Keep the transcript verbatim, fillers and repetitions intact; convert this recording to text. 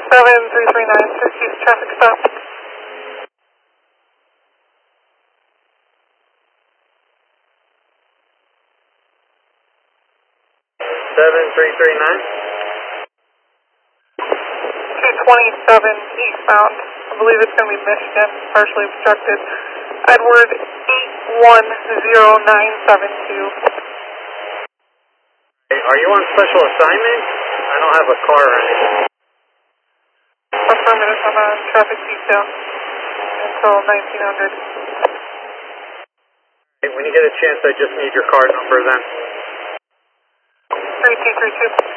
seven three three nine, Syracuse traffic stop. seven three three nine. two twenty-seven eastbound. I believe it's going to be Michigan, partially obstructed. Edward eight one zero nine seven two. Hey, are you on special assignment? I don't have a car or anything. Affirmative, I'm on traffic detail until nineteen hundred. Hey, when you get a chance, I just need your car number then. three two three two.